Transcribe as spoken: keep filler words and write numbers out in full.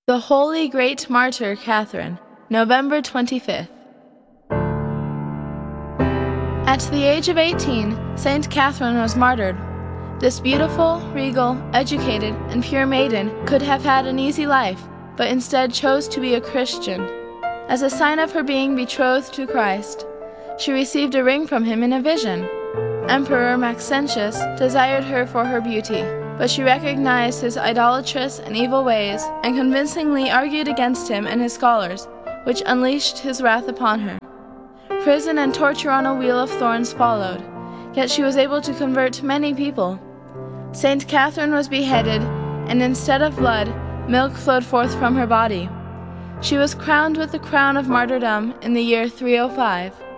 The Holy Great Martyr Catherine, November twenty-fifth. At the age of eighteen, Saint Catherine was martyred. This beautiful, regal, educated, and pure maiden could have had an easy life, but instead chose to be a Christian. As a sign of her being betrothed to Christ, she received a ring from him in a vision. Emperor Maxentius desired her for her beauty, but she recognized his idolatrous and evil ways and convincingly argued against him and his scholars, which unleashed his wrath upon her. Prison and torture on a wheel of thorns followed, yet she was able to convert many people. Saint Catherine was beheaded, and instead of blood, milk flowed forth from her body. She was crowned with the crown of martyrdom in the year three oh five.